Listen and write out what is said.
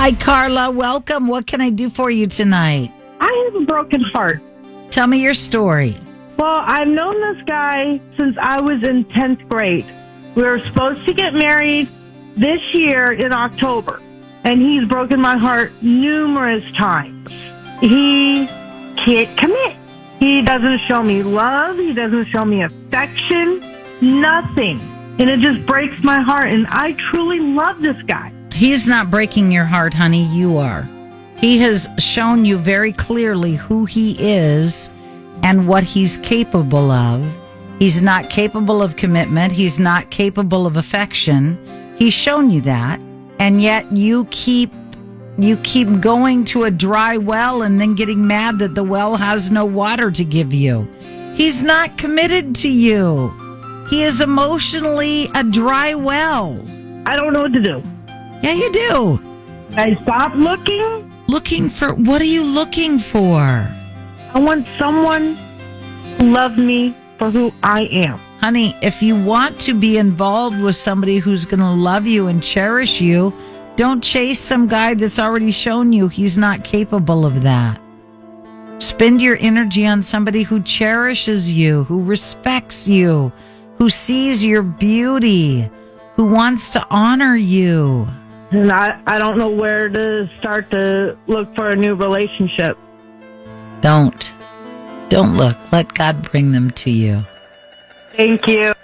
Hi, Carla. Welcome. What can I do for you tonight? I have a broken heart. Tell me your story. Well, I've known this guy since I was in 10th grade. We were supposed to get married this year in October, and he's broken my heart numerous times. He can't commit. He doesn't show me love. He doesn't show me affection. Nothing. And it just breaks my heart, and I truly love this guy. He's not breaking your heart, honey. You are. He has shown you very clearly who he is and what he's capable of. He's not capable of commitment. He's not capable of affection. He's shown you that. And yet you keep going to a dry well and then getting mad that the well has no water to give you. He's not committed to you. He is emotionally a dry well. I don't know what to do. Yeah, you do. I stopped looking. Looking for, what are you looking for? I want someone to love me for who I am. Honey, if you want to be involved with somebody who's going to love you and cherish you, don't chase some guy that's already shown you he's not capable of that. Spend your energy on somebody who cherishes you, who respects you, who sees your beauty, who wants to honor you. And I don't know where to start to look for a new relationship. Don't look. Let God bring them to you. Thank you.